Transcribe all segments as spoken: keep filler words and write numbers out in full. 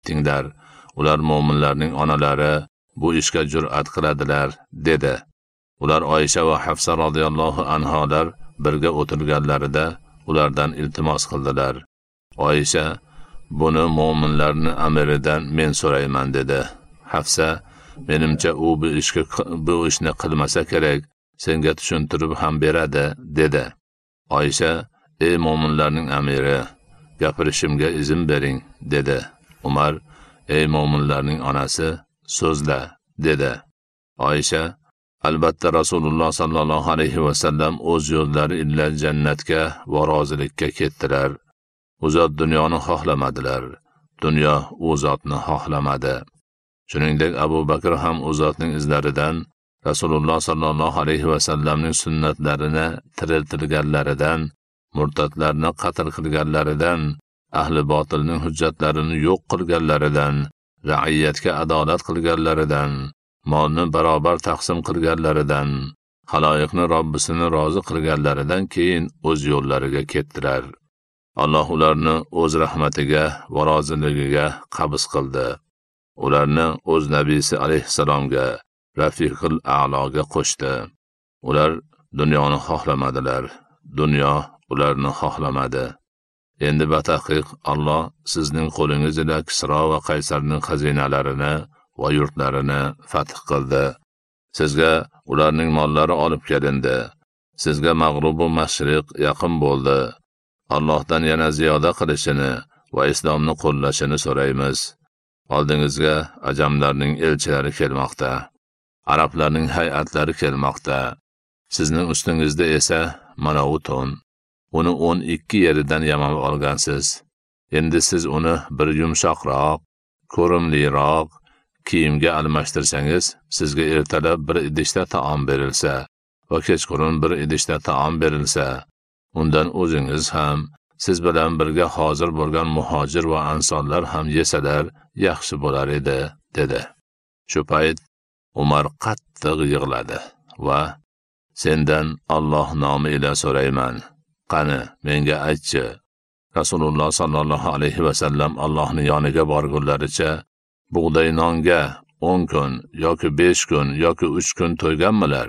tinglar, ular mo'minlarning onalari bu ishga jur'at qiladilar, dedi. Ular Oysha va Hafsa radhiyallohu anholar birga o'tirganlarida ulardan iltimos qildilar. Oysha, buni mo'minlarning amiridan men so'rayman, dedi. Hafsa, menimcha u bu ishga bu ishni qilmasa kerak, senga tushuntirib ham beradi, dedi. Oysha, ey mo'minlarning amiri, gapirishimga izn bering, dedi. Umar, ey mo'minlarning onasi, so'zla, dedi. Oysha, albatta Rasululloh sallallohu alayhi va sallam o'z yo'llari ila jannatga va rozilikka ketdilar. U zot dunyoni xohlamadilar, dunyo u zotni xohlamadi. Shuningdek Abu Bakr ham u zotning izlaridan, Rasululloh sallallohu alayhi va sallamning sunnatlarini tiriltirganlaridan, murtadlarni qatl qilganlaridan, ahli botilning hujjatlarini yo'q qilganlaridan, ra'iyatga adolat qilganlaridan, molni barobar taqsim qilganlaridan, xaloyiqni Robbisini rozi qilganlaridan keyin o'z yo'llariga ketdilar. Alloh ularni o'z rahmatiga va roziligiga qabz qildi. Ularni o'z nabiysi alayhissalomga, Rafiqul A'loga qo'shdi. Ular dunyoni xohlamadilar, dunyo ularni xohlamadi. Endi batahqiq Alloh sizning qo'lingiz ila Kisro va Qaysarning xazinalarini va yurtlarini fath qildi. Sizga ularning mollari olib kelindi. Sizga mag'rub va mashriq yaqin bo'ldi. Allohdan yana ziyoda qilishini va islomni qo'llashini so'raymiz. Oldingizga ajamlarning elchilari kelmoqda. Arablarning hay'atlari kelmoqda. Sizning ustingizda esa mana u to'n. Uni o'n ikki yeridan yamab olgansiz. Endi siz uni bir yumshoqroq, ko'rimliroq kiyimga almashtirsangiz, sizga ertalab bir idishda taom berilsa va kechqurun bir idishda taom berilsa, undan o'zingiz ham, siz bilan birga hozir bo'lgan muhojir va ansonlar ham yesalar yaxshi bo'lar edi, dedi. Shu payt Umar qattiq yig'ladi va sendan Alloh nomi ila so'rayman. Qani, menga aytchi. Rasululloh sallallohu alayhi va sallam Allohning yoniga borgunlaricha bug'doy nonga o'n kun yoki besh kun yoki uch kun to'yganmilar?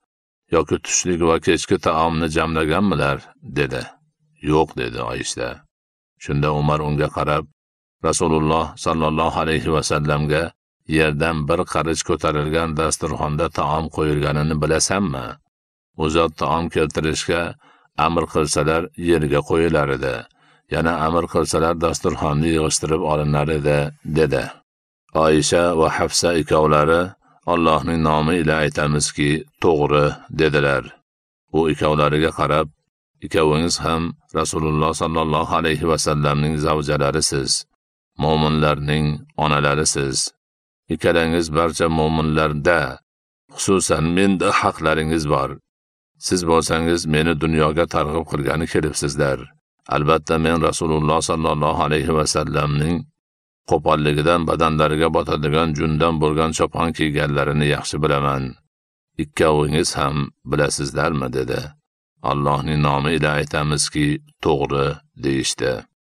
Yoki tushlik va kechki taomni jamlaganmilar, dedi. Yo'q, dedi Oysha. Shunda Umar unga qarab, Rasululloh sallallohu alayhi va sallamga yerdan bir qarich ko'tarilgan dasturxonda taom qo'yilganini bilasanmi? U zot taom keltirishga amr qilsalar yerga qo'yilar edi. Yana amr qilsalar dasturxonni yig'ishtirib olinar edi, dedi. Oysha va Hafsa ikkovlari Allohning nomi ila aytamizki, to'g'ri, dedilar. U ikkovlariga qarab, ikkovingiz ham Rasululloh sallallohu alayhi va sallamning zavjalarisiz, mo'minlarning onalarisiz. Ikkalangiz barcha mo'minlarda, xususan menda haqlaringiz bor. Siz bo'lsangiz meni dunyoga targ'ib qilgani kelibsizlar. Albatta men Rasululloh sallallohu alayhi va sallamning qo'polligidan badanlariga botadigan jundan bo'lgan chopon kiyganlarini yaxshi bilaman. Ikkovingiz ham bilasizlarmi, dedi. Allohning nomi ila aytamizki, to'g'ri, deyishdi.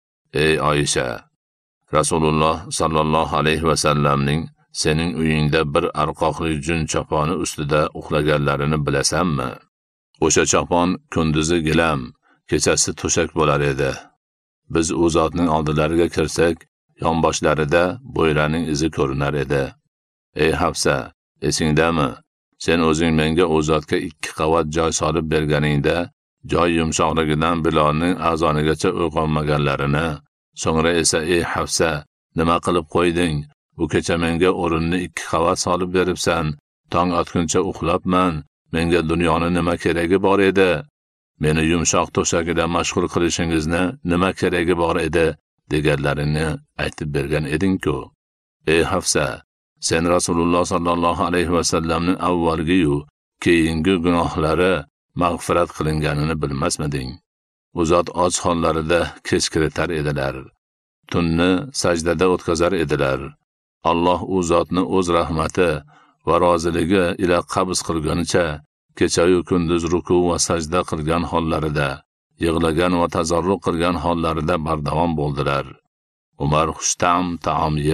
Ey Oysha, Rasululloh sallallohu alayhi va sallamning sening uyingda bir arqoqli jun choponi ustida uxlaganlarini bilasanmi? O'sha chopon kunduzi gilam, kechasi to'shak bo'lar edi. Biz u zotning oldilariga kirsak, yonboshlarida bo'yraning izi ko'rinar edi. Ey Hafsa, esingdami? Sen o'zing menga u zotga ikki qavat joy solib berganingda, joy yumshoqligidan Bilolning azonigacha uyg'onmaganlarini, so'ngra esa ey Hafsa, nima qilib qo'yding? Bu kecha menga o'rinni ikki qavat solib beribsan. Tong otguncha uxlabman. Menga dunyoni nima keragi bor edi? Meni yumshoq to'shagida mashg'ul qilishingizni nima keragi bor edi? deganlarini aytib bergan eding-ku. Ey Hafsa, sen Rasululloh sallallohu alayhi va sallamning avvalgi-yu keyingi gunohlari mag'firat qilinganini bilmasmiding? U zot och hollarida kech kiritar edilar. Tunni sajdada o'tkazar edilar. Alloh u zotni o'z rahmati va roziligi ila qabz qilganicha kecha-yu kunduz ruku va sajda qilgan hollarida, yig'lagan va tazarruq qilgan hollarida bardavom bo'ldilar. Umar xushtam taom